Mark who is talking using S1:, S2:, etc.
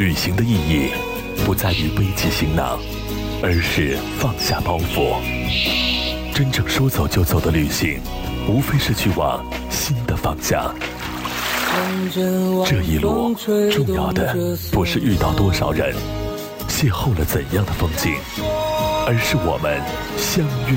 S1: 旅行的意义不在于背起行囊，而是放下包袱。真正说走就走的旅行，无非是去往新的方向。这一路重要的不是遇到多少人，邂逅了怎样的风景，而是我们相遇